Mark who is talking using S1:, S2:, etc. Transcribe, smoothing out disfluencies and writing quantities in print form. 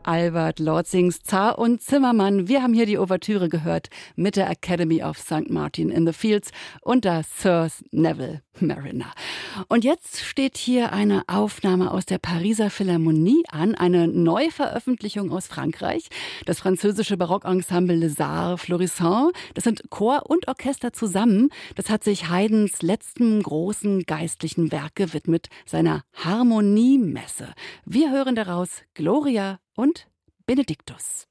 S1: Albert Lord sings Zar und Zimmermann. Wir haben hier die Ouvertüre gehört mit der Academy of St. Martin in the Fields unter Sir Neville Mariner. Und jetzt steht hier eine Aufnahme aus der Pariser Philharmonie an, eine Neuveröffentlichung aus Frankreich. Das französische Barockensemble Les Arts Florissants, das sind Chor und Orchester zusammen. Das hat sich Haydns letztem großen geistlichen Werk gewidmet, seiner Harmoniemesse. Wir hören daraus Gloria und Benedictus.